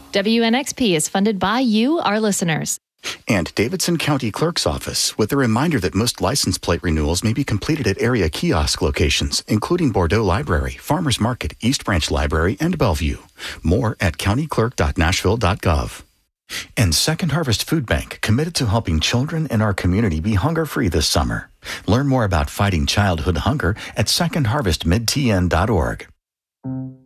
WNXP is funded by you, our listeners. And Davidson County Clerk's Office, with a reminder that most license plate renewals may be completed at area kiosk locations, including Bordeaux Library, Farmers Market, East Branch Library, and Bellevue. More at countyclerk.nashville.gov. And Second Harvest Food Bank, committed to helping children in our community be hunger-free this summer. Learn more about fighting childhood hunger at secondharvestmidtn.org.